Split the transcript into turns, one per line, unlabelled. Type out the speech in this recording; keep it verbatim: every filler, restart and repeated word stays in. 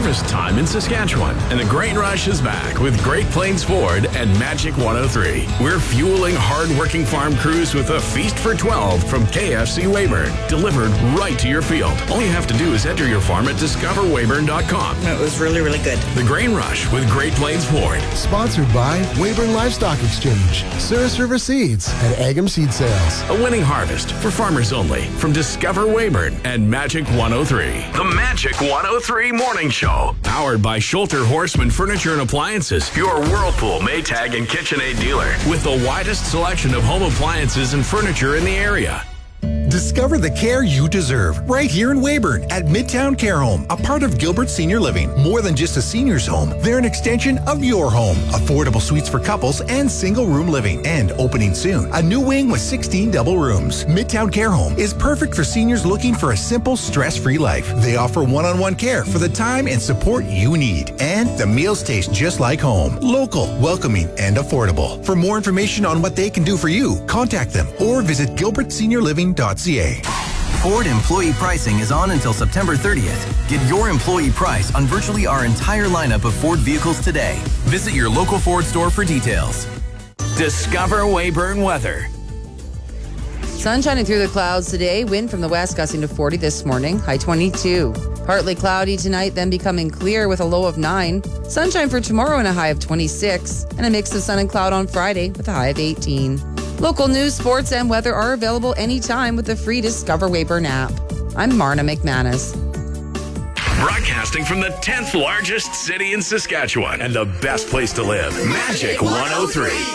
harvest time in Saskatchewan, and the grain rush is back with Great Plains Ford and Magic one oh three. We're fueling hard-working farm crews with a feast for twelve from K F C Weyburn, delivered right to your field. All you have to do is enter your farm at discover weyburn dot com.
It was really, really good.
The Grain Rush with Great Plains Ford.
Sponsored by Weyburn Livestock Exchange, Souris River Seeds, and Agam Seed Sales.
A winning harvest for farmers only from Discover Weyburn and Magic one oh three. The Magic one oh three Morning Show. Powered by Schulter Horseman Furniture and Appliances, your Whirlpool, Maytag, and KitchenAid dealer. With the widest selection of home appliances and furniture in the area.
Discover the care you deserve right here in Weyburn at Midtown Care Home, a part of Gilbert Senior Living. More than just a senior's home, they're an extension of your home. Affordable suites for couples and single room living. And opening soon, a new wing with sixteen double rooms. Midtown Care Home is perfect for seniors looking for a simple, stress-free life. They offer one-on-one care for the time and support you need. And the meals taste just like home. Local, welcoming, and affordable. For more information on what they can do for you, contact them or visit gilbert senior living dot c a.
Ford employee pricing is on until September thirtieth. Get your employee price on virtually our entire lineup of Ford vehicles today. Visit your local Ford store for details.
Discover Weyburn weather.
Sun shining through the clouds today. Wind from the west gusting to forty this morning. High twenty-two. Partly cloudy tonight, then becoming clear with a low of nine. Sunshine for tomorrow and a high of twenty-six. And a mix of sun and cloud on Friday with a high of eighteen. Local news, sports, and weather are available anytime with the free Discover Weyburn app. I'm Marna McManus.
Broadcasting from the tenth largest city in Saskatchewan and the best place to live, Magic one oh three.